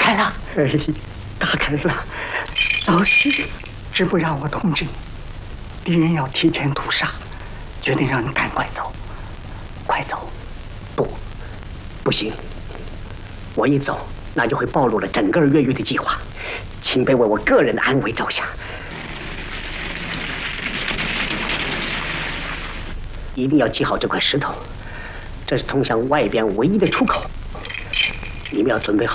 开了， 哎，打开了，早些知不让我通知你，敌人要提前屠杀，决定让你赶快走，快走！ 不行，我一走，那就会暴露了整个越狱的计划，请别为我个人的安危着想，一定要记好这块石头，这是通向外边唯一的出口，你们要准备好。